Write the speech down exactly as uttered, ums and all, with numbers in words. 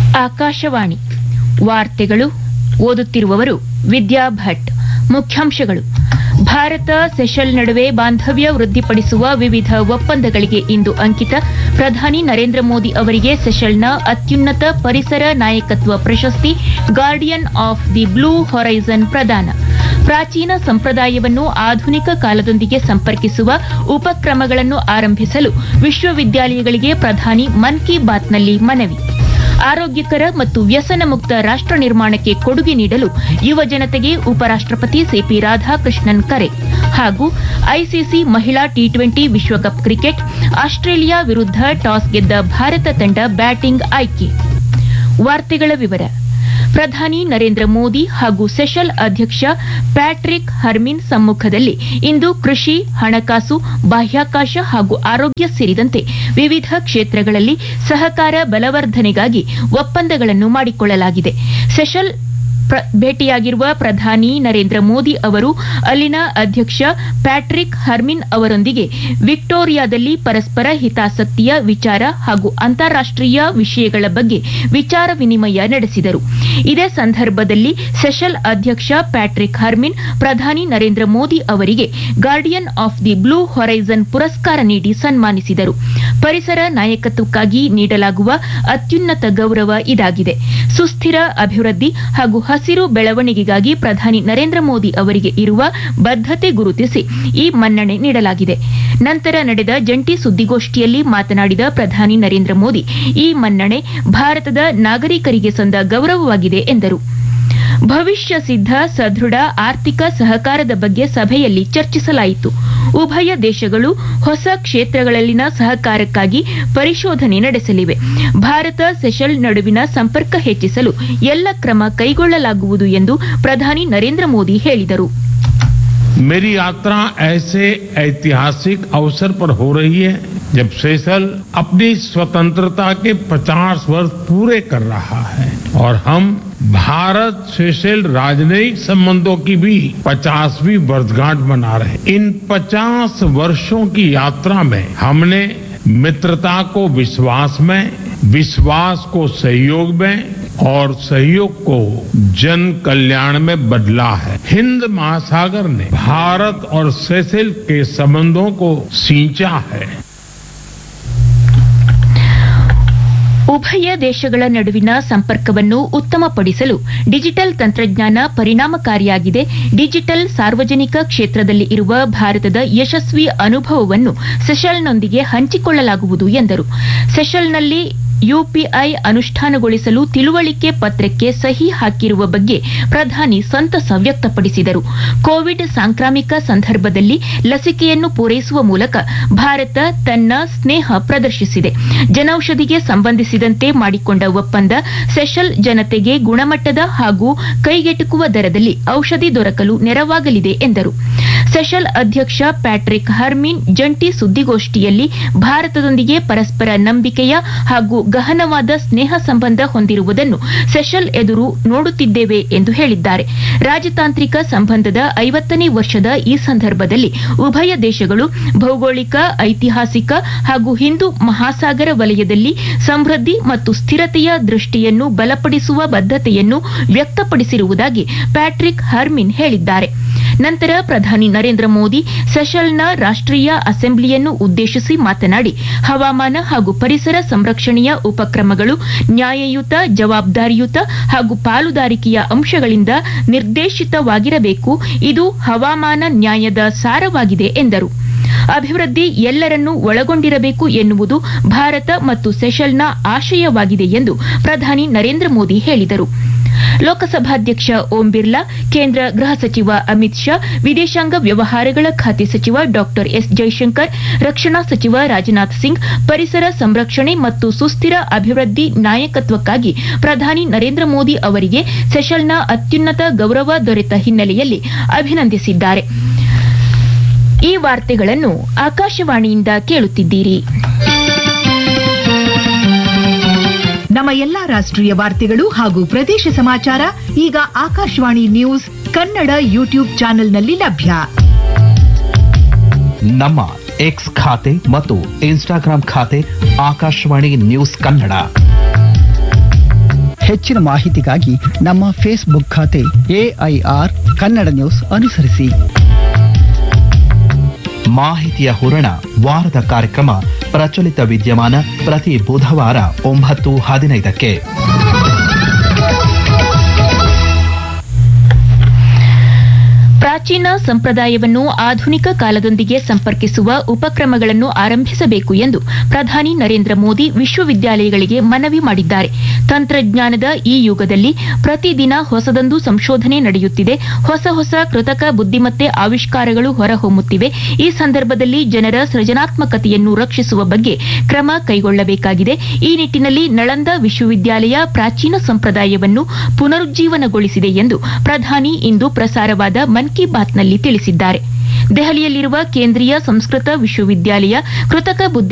ಆಕಾಶವಾಣಿ ವಾರ್ತೆಗಳು ಓದುತ್ತಿರುವವರು ವಿದ್ಯಾ ಭಟ್. ಮುಖ್ಯಾಂಶಗಳು: ಭಾರತ ಸೆಷಲ್ ನಡುವೆ ಬಾಂಧವ್ಯ ವೃದ್ಧಿಪಡಿಸುವ ವಿವಿಧ ಒಪ್ಪಂದಗಳಿಗೆ ಇಂದು ಅಂಕಿತ. ಪ್ರಧಾನಿ ನರೇಂದ್ರ ಮೋದಿ ಅವರಿಗೆ ಸೆಷಲ್ನ ಅತ್ಯುನ್ನತ ಪರಿಸರ ನಾಯಕತ್ವ ಪ್ರಶಸ್ತಿ guardian of the blue horizon ಪ್ರದಾನ. ಪ್ರಾಚೀನ ಸಂಪ್ರದಾಯವನ್ನು ಆಧುನಿಕ ಕಾಲದೊಂದಿಗೆ ಸಂಪರ್ಕಿಸುವ ಉಪಕ್ರಮಗಳನ್ನು ಆರಂಭಿಸಲು ವಿಶ್ವವಿದ್ಯಾಲಯಗಳಿಗೆ ಪ್ರಧಾನಿ ಮನ್ ಕಿ ಬಾತ್ನಲ್ಲಿ ಮನವಿ. ಆರೋಗ್ಯಕರ ಮತ್ತು ವ್ಯಸನ ಮುಕ್ತ ರಾಷ್ಟ್ರ ನಿರ್ಮಾಣಕ್ಕೆ ಕೊಡುಗೆ ನೀಡಲು ಯುವ ಜನತೆಗೆ ಉಪರಾಷ್ಟಪತಿ ಸಿಪಿ ರಾಧಾಕೃಷ್ಣನ್ ಕರೆ. ಹಾಗೂ ಐಸಿಸಿ ಮಹಿಳಾ ಟಿ ಟ್ವೆಂಟಿ ವಿಶ್ವಕಪ್ ಕ್ರಿಕೆಟ್, ಆಸ್ಟ್ರೇಲಿಯಾ ವಿರುದ್ಧ ಟಾಸ್ ಗೆದ್ದ ಭಾರತ ತಂಡ ಬ್ಯಾಟಿಂಗ್ ಆಯ್ಕೆ. ವಾರ್ತೆಗಳ ವಿವರ. ಪ್ರಧಾನಿ ನರೇಂದ್ರ ಮೋದಿ ಹಾಗೂ ಸೆಷಲ್ ಅಧ್ಯಕ್ಷ ಪ್ಯಾಟ್ರಿಕ್ ಹರ್ಮಿನ್ ಸಮ್ಮುಖದಲ್ಲಿ ಇಂದು ಕೃಷಿ, ಹಣಕಾಸು, ಬಾಹ್ಯಾಕಾಶ ಹಾಗೂ ಆರೋಗ್ಯ ಸೇರಿದಂತೆ ವಿವಿಧ ಕ್ಷೇತ್ರಗಳಲ್ಲಿ ಸಹಕಾರ ಬಲವರ್ಧನೆಗಾಗಿ ಒಪ್ಪಂದಗಳನ್ನು ಮಾಡಿಕೊಳ್ಳಲಾಗಿದೆ. ಸೆಷಲ್ ಭೇಟಿಯಾಗಿರುವ ಪ್ರಧಾನಿ ನರೇಂದ್ರ ಮೋದಿ ಅವರು ಅಲ್ಲಿನ ಅಧ್ಯಕ್ಷ ಪ್ಯಾಟ್ರಿಕ್ ಹರ್ಮಿನ್ ಅವರೊಂದಿಗೆ ವಿಕ್ಟೋರಿಯಾದಲ್ಲಿ ಪರಸ್ಪರ ಹಿತಾಸಕ್ತಿಯ ವಿಚಾರ ಹಾಗೂ ಅಂತಾರಾಷ್ಟೀಯ ವಿಷಯಗಳ ಬಗ್ಗೆ ವಿಚಾರ ವಿನಿಮಯ ನಡೆಸಿದರು. ಇದೇ ಸಂದರ್ಭದಲ್ಲಿ ಸೆಷಲ್ ಅಧ್ಯಕ್ಷ ಪ್ಯಾಟ್ರಿಕ್ ಹರ್ಮಿನ್ ಪ್ರಧಾನಿ ನರೇಂದ್ರ ಮೋದಿ ಅವರಿಗೆ guardian of the blue horizon ಪುರಸ್ಕಾರ ನೀಡಿ ಸನ್ಮಾನಿಸಿದರು. ಪರಿಸರ ನಾಯಕತ್ವಕ್ಕಾಗಿ ನೀಡಲಾಗುವ ಅತ್ಯುನ್ನತ ಗೌರವ ಇದಾಗಿದೆ. ಸುಸ್ಥಿರ ಅಭಿವೃದ್ಧಿ ಹಾಗೂ ಹಸಿರು ಬೆಳವಣಿಗೆಗಾಗಿ ಪ್ರಧಾನಿ ನರೇಂದ್ರ ಮೋದಿ ಅವರಿಗೆ ಇರುವ ಬದ್ಧತೆ ಗುರುತಿಸಿ ಈ ಮನ್ನಣೆ ನೀಡಲಾಗಿದೆ. ನಂತರ ನಡೆದ ಜಂಟಿ ಸುದ್ದಿಗೋಷ್ಠಿಯಲ್ಲಿ ಮಾತನಾಡಿದ ಪ್ರಧಾನಿ ನರೇಂದ್ರ ಮೋದಿ, ಈ ಮನ್ನಣೆ ಭಾರತದ ನಾಗರಿಕರಿಗೆ ಸಂದ ಗೌರವವಾಗಿದೆ ಎಂದರು. ಭವಿಷ್ಯ ಸಿದ್ಧ ಸದೃಢ ಆರ್ಥಿಕ ಸಹಕಾರದ ಬಗ್ಗೆ ಸಭೆಯಲ್ಲಿ ಚರ್ಚಿಸಲಾಯಿತು. ಉಭಯ ದೇಶಗಳು ಹೊಸ ಕ್ಷೇತ್ರಗಳಲ್ಲಿನ ಸಹಕಾರಕ್ಕಾಗಿ ಪರಿಶೋಧನೆ ನಡೆಸಲಿವೆ. ಭಾರತ ಸೆಷಲ್ ನಡುವಿನ ಸಂಪರ್ಕ ಹೆಚ್ಚಿಸಲು ಎಲ್ಲ ಕ್ರಮ ಕೈಗೊಳ್ಳಲಾಗುವುದು ಎಂದು ಪ್ರಧಾನಿ ನರೇಂದ್ರ ಮೋದಿ ಹೇಳಿದರು. मेरी यात्रा ऐसे ऐतिहासिक अवसर पर हो रही है जब सेशल अपनी स्वतंत्रता के पचास वर्ष पूरे कर रहा है और हम भारत सेशल राजनयिक संबंधों की भी पचासवीं वर्षगांठ मना रहे हैं. इन पचास वर्षों की यात्रा में हमने मित्रता को विश्वास में, विश्वास को सहयोग में और सहयोग को जन कल्याण में बदला है. हिंद महासागर ने भारत और सेशल के संबंधों को सींचा है. ಉಭಯ ದೇಶಗಳ ನಡುವಿನ ಸಂಪರ್ಕವನ್ನು ಉತ್ತಮಪಡಿಸಲು ಡಿಜಿಟಲ್ ತಂತ್ರಜ್ಞಾನ ಪರಿಣಾಮಕಾರಿಯಾಗಿದೆ. ಡಿಜಿಟಲ್ ಸಾರ್ವಜನಿಕ ಕ್ಷೇತ್ರದಲ್ಲಿ ಇರುವ ಭಾರತದ ಯಶಸ್ವಿ ಅನುಭವವನ್ನು ಸೆಷಲ್ನೊಂದಿಗೆ ಹಂಚಿಕೊಳ್ಳಲಾಗುವುದು ಎಂದರು. ಸೆಷಲ್ನಲ್ಲಿ ಯುಪಿಐ ಅನುಷ್ಠಾನಗೊಳಿಸಲು ತಿಳುವಳಿಕೆ ಪತ್ರಕ್ಕೆ ಸಹಿ ಹಾಕಿರುವ ಬಗ್ಗೆ ಪ್ರಧಾನಿ ಸಂತಸ ವ್ಯಕ್ತಪಡಿಸಿದರು. ಕೋವಿಡ್ ಸಾಂಕ್ರಾಮಿಕ ಸಂದರ್ಭದಲ್ಲಿ ಲಸಿಕೆಯನ್ನು ಪೂರೈಸುವ ಮೂಲಕ ಭಾರತ ತನ್ನ ಸ್ನೇಹ ಪ್ರದರ್ಶಿಸಿದೆ. ಜನೌಷಧಿಗೆ ಸಂಬಂಧಿಸಿದಂತೆ ಮಾಡಿಕೊಂಡ ಒಪ್ಪಂದ ಸೆಷಲ್ ಜನತೆಗೆ ಗುಣಮಟ್ಟದ ಹಾಗೂ ಕೈಗೆಟುಕುವ ದರದಲ್ಲಿ ಔಷಧಿ ದೊರಕಲು ನೆರವಾಗಲಿದೆ ಎಂದರು. ಸೆಷಲ್ ಅಧ್ಯಕ್ಷ ಪ್ಯಾಟ್ರಿಕ್ ಹರ್ಮಿನ್ ಜಂಟಿ ಸುದ್ದಿಗೋಷ್ಠಿಯಲ್ಲಿ ಭಾರತದೊಂದಿಗೆ ಪರಸ್ಪರ ನಂಬಿಕೆಯ ಹಾಗೂ ಗಹನವಾದ ಸ್ನೇಹ ಸಂಬಂಧ ಹೊಂದಿರುವುದನ್ನು ಸೆಷಲ್ ಎದುರು ನೋಡುತ್ತಿದ್ದೇವೆ ಎಂದು ಹೇಳಿದ್ದಾರೆ. ರಾಜತಾಂತ್ರಿಕ ಸಂಬಂಧದ ಐವತ್ತನೇ ವರ್ಷದ ಈ ಸಂದರ್ಭದಲ್ಲಿ ಉಭಯ ದೇಶಗಳು ಭೌಗೋಳಿಕ, ಐತಿಹಾಸಿಕ ಹಾಗೂ ಹಿಂದೂ ಮಹಾಸಾಗರ ವಲಯದಲ್ಲಿ ಸಮೃದ್ಧಿ ಮತ್ತು ಸ್ಥಿರತೆಯ ದೃಷ್ಟಿಯನ್ನು ಬಲಪಡಿಸುವ ಬದ್ಧತೆಯನ್ನು ವ್ಯಕ್ತಪಡಿಸಿರುವುದಾಗಿ ಪ್ಯಾಟ್ರಿಕ್ ಹರ್ಮಿನ್ ಹೇಳಿದ್ದಾರೆ. ನಂತರ ಪ್ರಧಾನಿ ನರೇಂದ್ರ ಮೋದಿ ಸೆಷಲ್ನ ರಾಷ್ಟ್ರೀಯ ಅಸೆಂಬ್ಲಿಯನ್ನು ಉದ್ದೇಶಿಸಿ ಮಾತನಾಡಿ, ಹವಾಮಾನ ಹಾಗೂ ಪರಿಸರ ಸಂರಕ್ಷಣೆಯ ಉಪಕ್ರಮಗಳು ನ್ಯಾಯಯುತ, ಜವಾಬ್ದಾರಿಯುತ ಹಾಗೂ ಪಾಲುದಾರಿಕೆಯ ಅಂಶಗಳಿಂದ ನಿರ್ದೇಶಿತವಾಗಿರಬೇಕು. ಇದು ಹವಾಮಾನ ನ್ಯಾಯದ ಸಾರವಾಗಿದೆ ಎಂದರು. ಅಭಿವೃದ್ಧಿ ಎಲ್ಲರನ್ನೂ ಒಳಗೊಂಡಿರಬೇಕು ಎನ್ನುವುದು ಭಾರತ ಮತ್ತು ಸೆಷಲ್ನ ಆಶಯವಾಗಿದೆ ಎಂದು ಪ್ರಧಾನಿ ನರೇಂದ್ರ ಮೋದಿ ಹೇಳಿದರು. ಲೋಕಸಭಾಧ್ಯಕ್ಷ ಓಂ ಬಿರ್ಲಾ, ಕೇಂದ್ರ ಗೃಹ ಸಚಿವ ಅಮಿತ್ ಶಾ, ವಿದೇಶಾಂಗ ವ್ಯವಹಾರಗಳ ಖಾತೆ ಸಚಿವ ಡಾ ಎಸ್ ಜೈಶಂಕರ್, ರಕ್ಷಣಾ ಸಚಿವ ರಾಜನಾಥ್ ಸಿಂಗ್ ಪರಿಸರ ಸಂರಕ್ಷಣೆ ಮತ್ತು ಸುಸ್ಥಿರ ಅಭಿವೃದ್ಧಿ ನಾಯಕತ್ವಕ್ಕಾಗಿ ಪ್ರಧಾನಿ ನರೇಂದ್ರ ಮೋದಿ ಅವರಿಗೆ ಸೆಷಲ್ನ ಅತ್ಯುನ್ನತ ಗೌರವ ದೊರೆತ ಹಿನ್ನೆಲೆಯಲ್ಲಿ ಅಭಿನಂದಿಸಿದ್ದಾರೆ. ಈ ವಾರ್ತೆಗಳನ್ನು ಆಕಾಶವಾಣಿಯಿಂದ ಕೇಳುತ್ತಿದ್ದೀರಿ. ನಮ್ಮ ಎಲ್ಲಾ ರಾಷ್ಟ್ರೀಯ ವಾರ್ತೆಗಳು ಹಾಗೂ ಪ್ರದೇಶ ಸಮಾಚಾರ ಈಗ ಆಕಾಶವಾಣಿ ನ್ಯೂಸ್ ಕನ್ನಡ ಯೂಟ್ಯೂಬ್ ಚಾನೆಲ್ನಲ್ಲಿ ಲಭ್ಯ. ನಮ್ಮ ಎಕ್ಸ್ ಖಾತೆ ಮತ್ತು ಇನ್ಸ್ಟಾಗ್ರಾಂ ಖಾತೆ ಆಕಾಶವಾಣಿ ನ್ಯೂಸ್ ಕನ್ನಡ. ಹೆಚ್ಚಿನ ಮಾಹಿತಿಗಾಗಿ ನಮ್ಮ ಫೇಸ್ಬುಕ್ ಖಾತೆ ಎಐಆರ್ ಕನ್ನಡ ನ್ಯೂಸ್ ಅನುಸರಿಸಿ. ಮಾಹಿತಿಯ ಹೂರಣ ವಾರದ ಕಾರ್ಯಕ್ರಮ ಪ್ರಚಲಿತ ವಿದ್ಯಮಾನ ಪ್ರತಿ ಬುಧವಾರ ಒಂಬತ್ತು ಹದಿನೈದಕ್ಕೆ. ಪ್ರಾಚೀನ ಸಂಪ್ರದಾಯವನ್ನು ಆಧುನಿಕ ಕಾಲದೊಂದಿಗೆ ಸಂಪರ್ಕಿಸುವ ಉಪಕ್ರಮಗಳನ್ನು ಆರಂಭಿಸಬೇಕು ಎಂದು ಪ್ರಧಾನಿ ನರೇಂದ್ರ ಮೋದಿ ವಿಶ್ವವಿದ್ಯಾಲಯಗಳಿಗೆ ಮನವಿ ಮಾಡಿದ್ದಾರೆ. ತಂತ್ರಜ್ಞಾನದ ಈ ಯುಗದಲ್ಲಿ ಪ್ರತಿದಿನ ಹೊಸದೊಂದು ಸಂಶೋಧನೆ ನಡೆಯುತ್ತಿದೆ. ಹೊಸ ಹೊಸ ಕೃತಕ ಬುದ್ದಿಮತ್ತೆ ಆವಿಷ್ಕಾರಗಳು ಹೊರಹೊಮ್ಮುತ್ತಿವೆ. ಈ ಸಂದರ್ಭದಲ್ಲಿ ಜನರ ಸೃಜನಾತ್ಮಕತೆಯನ್ನು ರಕ್ಷಿಸುವ ಬಗ್ಗೆ ಕ್ರಮ ಕೈಗೊಳ್ಳಬೇಕಾಗಿದೆ. ಈ ನಿಟ್ಟಿನಲ್ಲಿ ನಳಂದ ವಿಶ್ವವಿದ್ಯಾಲಯ ಪ್ರಾಚೀನ ಸಂಪ್ರದಾಯವನ್ನು ಪುನರುಜ್ಜೀವನಗೊಳಿಸಿದೆ ಎಂದು ಪ್ರಧಾನಿ ಇಂದು ಪ್ರಸಾರವಾದ ಮನ್ ಕಿ ಬಾತ್ನಲ್ಲಿ ತಿಳಿಸಿದ್ದಾರೆ. ದೆಹಲಿಯಲ್ಲಿರುವ ಕೇಂದ್ರೀಯ ಸಂಸ್ಕೃತ ವಿಶ್ವವಿದ್ಯಾಲಯ ಕೃತಕ ಬುದ್ದಿ